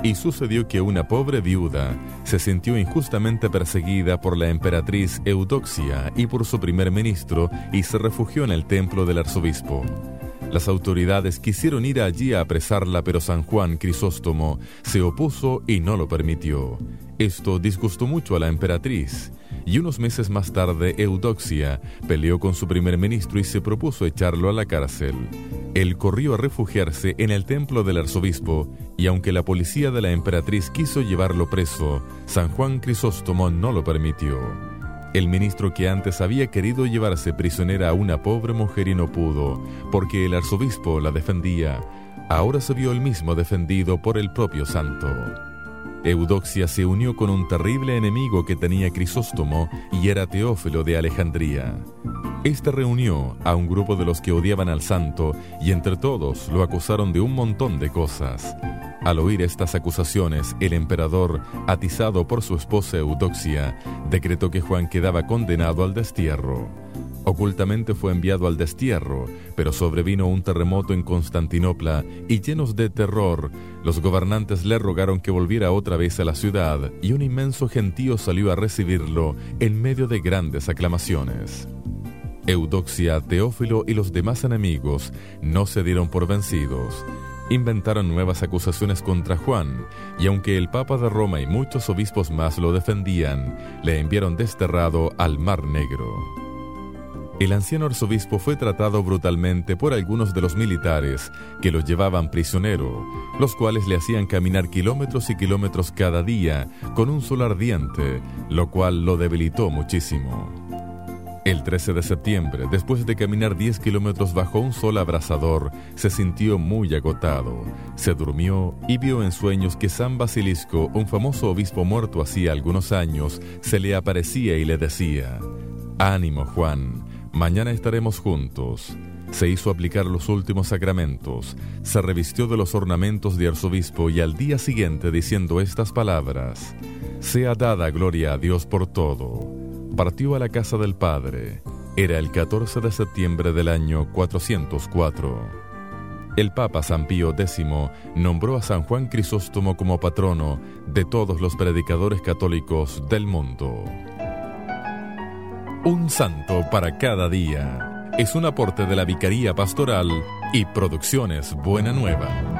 Y sucedió que una pobre viuda se sintió injustamente perseguida por la emperatriz Eudoxia y por su primer ministro y se refugió en el templo del arzobispo. Las autoridades quisieron ir allí a apresarla, pero San Juan Crisóstomo se opuso y no lo permitió. Esto disgustó mucho a la emperatriz, y unos meses más tarde Eudoxia peleó con su primer ministro y se propuso echarlo a la cárcel. Él corrió a refugiarse en el templo del arzobispo, y aunque la policía de la emperatriz quiso llevarlo preso, San Juan Crisóstomo no lo permitió. El ministro, que antes había querido llevarse prisionera a una pobre mujer y no pudo, porque el arzobispo la defendía, ahora se vio él mismo defendido por el propio santo. Eudoxia se unió con un terrible enemigo que tenía Crisóstomo y era Teófilo de Alejandría. Este reunió a un grupo de los que odiaban al santo y entre todos lo acusaron de un montón de cosas. Al oír estas acusaciones, el emperador, atizado por su esposa Eudoxia, decretó que Juan quedaba condenado al destierro. Ocultamente fue enviado al destierro, pero sobrevino un terremoto en Constantinopla y, llenos de terror, los gobernantes le rogaron que volviera otra vez a la ciudad y un inmenso gentío salió a recibirlo en medio de grandes aclamaciones. Eudoxia, Teófilo y los demás enemigos no se dieron por vencidos. Inventaron nuevas acusaciones contra Juan, y aunque el Papa de Roma y muchos obispos más lo defendían, le enviaron desterrado al Mar Negro. El anciano arzobispo fue tratado brutalmente por algunos de los militares que lo llevaban prisionero, los cuales le hacían caminar kilómetros y kilómetros cada día con un sol ardiente, lo cual lo debilitó muchísimo. El 13 de septiembre, después de caminar 10 kilómetros bajo un sol abrasador, se sintió muy agotado. Se durmió y vio en sueños que San Basilisco, un famoso obispo muerto hacía algunos años, se le aparecía y le decía: «Ánimo, Juan, mañana estaremos juntos». Se hizo aplicar los últimos sacramentos, se revistió de los ornamentos de arzobispo y al día siguiente, diciendo estas palabras: «Sea dada gloria a Dios por todo», partió a la casa del Padre. Era el 14 de septiembre del año 404. El Papa San Pío X nombró a San Juan Crisóstomo como patrono de todos los predicadores católicos del mundo. Un santo para cada día es un aporte de la Vicaría Pastoral y Producciones Buena Nueva.